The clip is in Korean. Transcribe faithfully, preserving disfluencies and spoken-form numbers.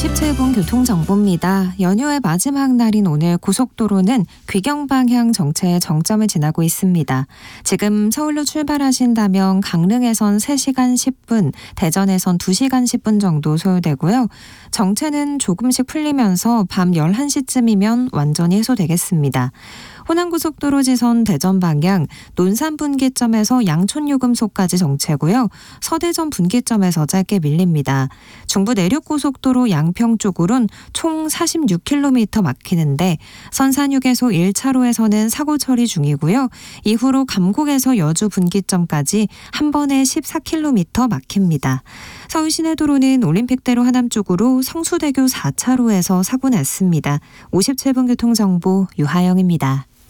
오십칠 분 교통정보입니다. 연휴의 마지막 날인 오늘 고속도로는 귀경 방향 정체의 정점을 지나고 있습니다. 지금 서울로 출발하신다면 강릉에선 세 시간 십 분, 대전에선 두 시간 십 분 정도 소요되고요. 정체는 조금씩 풀리면서 밤 열한 시쯤이면 완전히 해소되겠습니다. 호남고속도로 지선 대전 방향 논산 분기점에서 양촌요금소까지 정체고요. 서대전 분기점에서 짧게 밀립니다. 중부 내륙고속도로 양평 쪽으론 총 사십육 킬로미터 막히는데 선산휴게소 일 차로에서는 사고 처리 중이고요. 이후로 감곡에서 여주 분기점까지 한 번에 십사 킬로미터 막힙니다. 서울시내도로는 올림픽대로 하남 쪽으로 성수대교 사 차로에서 사고 났습니다. 오십칠 분 교통정보 유하영입니다.